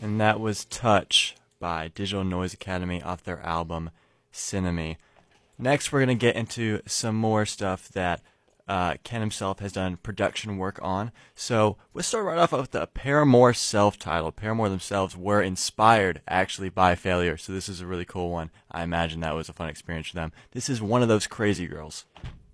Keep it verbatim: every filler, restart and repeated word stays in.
And that was Touch by Digital Noise Academy off their album Cinemy. Next, we're going to get into some more stuff that uh, Ken himself has done production work on. So we'll start right off with the Paramore self-titled. Paramore themselves were inspired, actually, by Failure. So this is a really cool one. I imagine that was a fun experience for them. This is One of Those Crazy Girls.